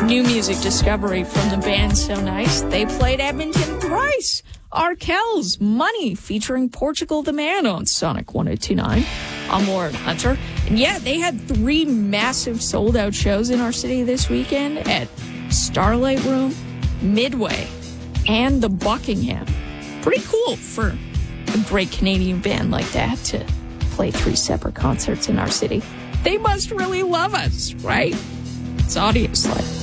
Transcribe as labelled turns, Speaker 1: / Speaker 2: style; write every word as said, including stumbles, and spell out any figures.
Speaker 1: New music discovery from the band So Nice. They played Edmonton thrice. Arkells, Money, featuring Portugal the Man on Sonic one oh two point nine. I'm Lauren Hunter. And yeah, they had three massive sold-out shows in our city this weekend at Starlight Room, Midway, and the Buckingham. Pretty cool for a great Canadian band like that to play three separate concerts in our city. They must really love us, right? It's Audio Slide.